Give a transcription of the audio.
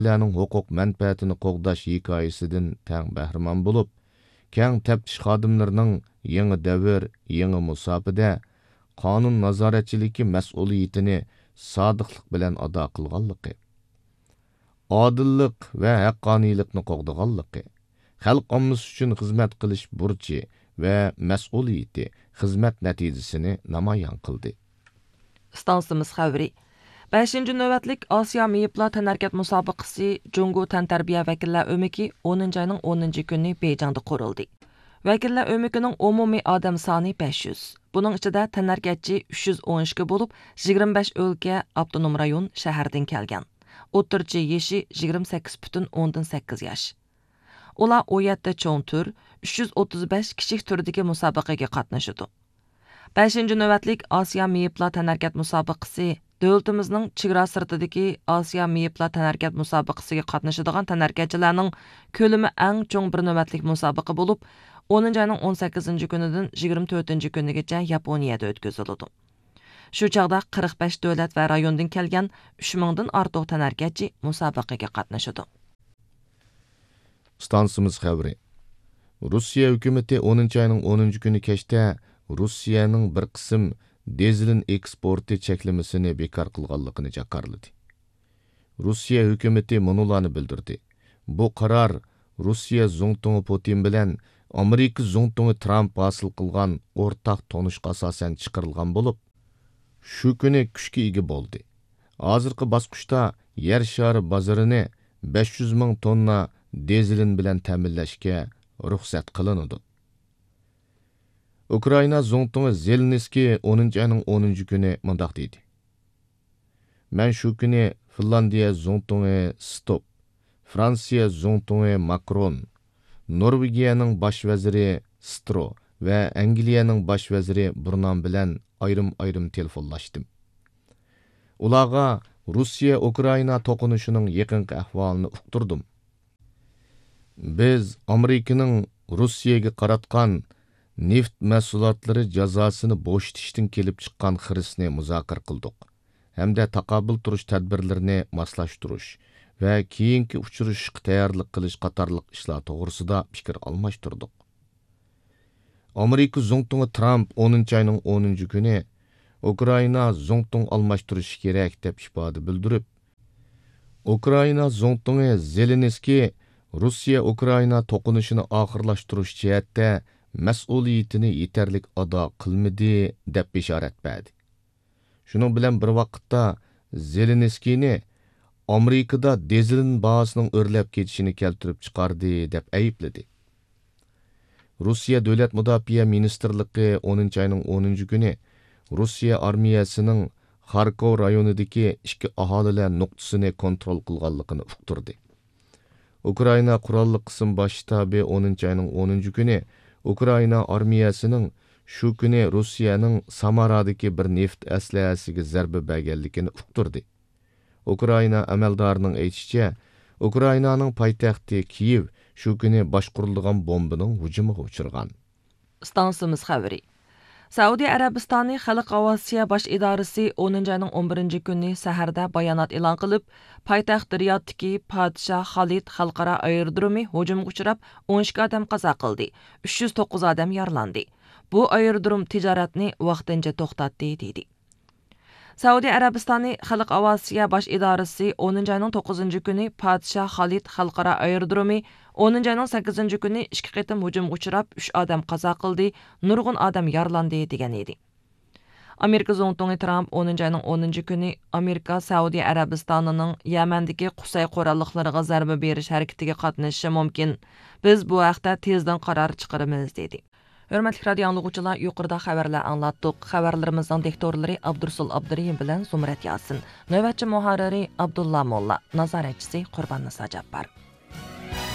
ularning huquq manfaatini qo'g'dash hikoyasidan tang bahramon bo'lib, keng taftish xodimlarining yangi davr, yangi musofada qonun nazoratchiligi mas'uliyatini sodiqlik bilan ado qilganligi, odillik va haqqoniylikni qo'g'daganligi, xalq ommasi uchun xizmat qilish burchi va mas'uliyati xizmat natijasini namoyon qildi. Stansimiz xabari 5-ci növbətlik Asiya Meyipla tənərkət müsabiqəsi Cungu Təntarbiya Vəkillər Ömüki 10-cu ayının 10-cu günü Beycangda quruldu. Vəkillər Ömükünün umumi adam sani 500. Bunun içində tənərkətçi 312 olub, 25 ölkə avtonom rayon şəhərdən gəlgan. O'ttirchi yeşi 28,8 yaş. Ular 17 cho'ng tur, 335 kichik turdagi musobaqaga qatnashadi. 5-ci növbətlik Asiya Meyipla tənərkət müsabiqəsi Dövlətimizin çigra sırtidagi Asiya Meyipla tənərkət müsabiqəsiga qatnaşadigan tənərkətçilərning kölümü ən çoğ bir növbətlik müsabiqə bo'lib, 10-cu ayının 18-ci günüdən 24-cü günügacha Yaponiyada o'tkaziladi. Shu chaqda 45 dövlət və rayondan kelgan 3000dan ortiq tənərkətçi musobaqaga qatnaşadi. Stansimiz xabari. Rossiya hukumatı 10-cu ayının 10-cu günü kechda Rossiyaning bir qism dizlin eksporti cheklamasini bekor qilganligini jakarladi. Rossiya hukumatı munolarni bildirdi. Bu qaror Rossiya Zongtungi Putin bilan Amerika Zongtungi Trump hosil qilgan o'rtaq tonishga asosan chiqarilgan bo'lib, shu kuni kuchga ega bo'ldi. Hozirgi bosqichda yer shari bozorini 500 ming tonna dizlin bilan ta'minlashga ruxsat qilinadi. Ukrayna Zongtungi Zelenskiy 10-cu ayının 10-cu günü mundaq deydi. Men shu kuni Finlandiya Zongtungi Stop, Fransiya Zongtungi Macron, Norvegiyaning bosh vaziri Stro va Angliyaning bosh vaziri Burnan bilan ayrim telefonlashdim. Ularga Rossiya-Ukrayna to'qinushining yaqinqi ahvolini uqtirdim. Biz Amerikaning Rossiyaga qaratgan neft mahsulotlari jazosini bo'shatishdan kelib chiqqan xirisni muzokara qildik. Hamda taqobil turish tadbirlarini moslashtirish va keyingi uchrashishga tayyorlik qilish qatorliq ishlar to'g'risida fikr almashtirdik. Amerika Zongtungi Trump 10-cu ayının 10-cu kuni Ukrayna Zongtung almashtirish kerak deb ifoda bildirib, Ukrayna Zongtungi Zelenskiy Rossiya-Ukrayna to'qinishini oxirlashtirish jihatda mas'uliyatini yetarlik ado qilmadi deb bishorat berdi. Shuning bilan bir vaqtda Zelenskiyni Amerikada dizlin bahosining o'rlab ketishini keltirib chiqardi deb aybladi. Rossiya Davlat Mudofaa Ministrligi 10-cu ayının 10-cu kuni Rossiya armiyasining Kharkov rayonidagi ikki aholilar nuqtasini kontrol qilganligini uqtirdi. Ukrayna qurolli qism bosh shtabi 10-cu ayının 10-cu kuni Ukrayna armiyasining shu kuni Rossiyaning Samaradagi bir neft aslahasiga zarba berganligini uqtirdi. Ukrayna amaldorining aytishicha, Ukraynaning poytaxti Kiyev shu kuni boshqurilgan bombaning hujumiga uchirgan. Stansimiz xabari. Saudiya Arabistoni Xalq aviatsiya bosh idorasi 10-cu ayının 11-ci günü saharda bayonot e'lon qilib, poytaxt Riyoddagi Podshoh Xolid xalqaro aerodromi hujumga uchrab, 12 odam qazo qildi, 309 odam yaralandi. Bu aerodrom tijoratni vaqtincha to'xtatdi dedi. Saudiya Arabistoni Xalq aviatsiya bosh idorasi 10-cu ayının 9-cu günü Podshoh Xolid xalqaro aerodromi 10-cu ayının 8-ci günü 2 qitim hujumga uchrab, 3 odam qazo qildi, nurg'un odam yaralandi degan edi. Amerika Zongtungi Trump 10-cu ayının 10-cu günü Amerika Saudiya Arabistonining Yamandagi Qusay qurolliqlariga zarba berish harakatiga qatnashishi mumkin. Biz bu haqda tezdan qaror chiqaramiz dedi. Hörmətli radio anlıqçılar, yuqorida xəbərlər anlatdıq. Xəbərlərimizin diktorları Abdursul Abdurrahim bilan Zumrat Yasin, növbətçi muharriri Abdullah Molla, nazaretçisi Qurban Nisa Cabbar.